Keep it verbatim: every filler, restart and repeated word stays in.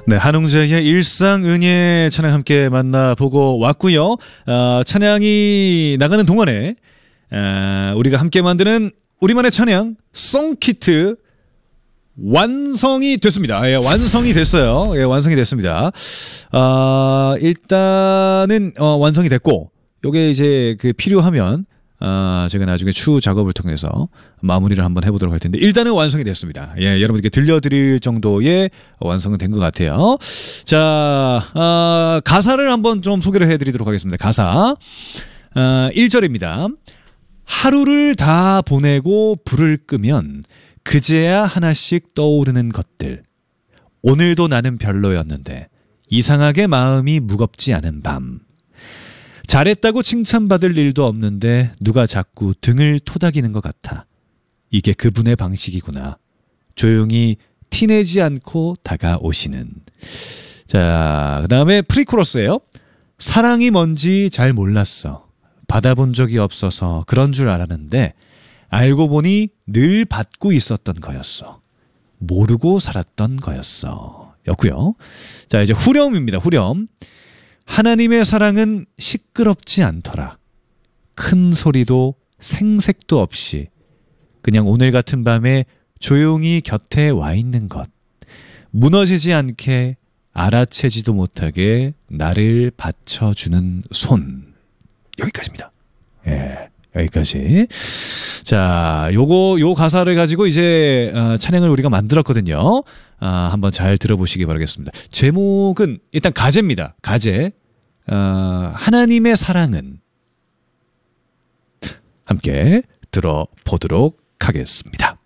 네, 한웅재의 일상은예 찬양 함께 만나보고 왔고요. 어, 찬양이 나가는 동안에 어, 우리가 함께 만드는 우리만의 찬양 송키트 완성이 됐습니다. 예, 완성이 됐어요. 예, 완성이 됐습니다. 어, 일단은 어, 완성이 됐고, 요게 이제 그 필요하면 아, 제가 나중에 추후 작업을 통해서 마무리를 한번 해보도록 할 텐데 일단은 완성이 됐습니다. 예, 여러분들께 들려드릴 정도의 완성은 된 것 같아요. 자, 아, 가사를 한번 좀 소개를 해드리도록 하겠습니다. 가사 아, 일 절입니다. 하루를 다 보내고 불을 끄면 그제야 하나씩 떠오르는 것들. 오늘도 나는 별로였는데 이상하게 마음이 무겁지 않은 밤. 잘했다고 칭찬받을 일도 없는데 누가 자꾸 등을 토닥이는 것 같아. 이게 그분의 방식이구나. 조용히 티내지 않고 다가오시는. 자, 그 다음에 프리코러스예요. 사랑이 뭔지 잘 몰랐어. 받아본 적이 없어서 그런 줄 알았는데 알고 보니 늘 받고 있었던 거였어. 모르고 살았던 거였어. 였고요. 자, 이제 후렴입니다. 후렴. 하나님의 사랑은 시끄럽지 않더라. 큰 소리도 생색도 없이 그냥 오늘 같은 밤에 조용히 곁에 와 있는 것. 무너지지 않게 알아채지도 못하게 나를 받쳐주는 손. 여기까지입니다. 예, 여기까지. 자, 요거 요 가사를 가지고 이제 어, 찬양을 우리가 만들었거든요. 아, 한번 잘 들어보시기 바라겠습니다. 제목은 일단 가제입니다. 가제. 어, 하나님의 사랑은 함께 들어보도록 하겠습니다.